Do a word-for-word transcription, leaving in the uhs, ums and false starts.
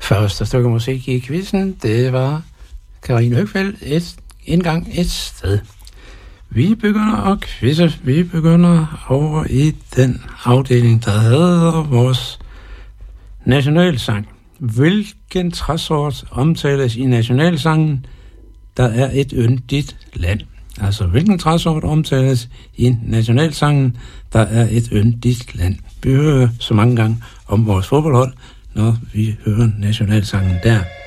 Første stykke musik i quizzen, det var Karina Høgfeldt, et, en gang et sted. Vi begynder at quizze, vi begynder over i den afdeling, der hedder vores nationalsang. Hvilken træsort omtales i nationalsangen, der er et yndigt land? Altså, hvilken træsort omtales i nationalsangen, der er et yndigt land? Vi hører så mange gange om vores fodboldhold, når vi hører nationalsangen der.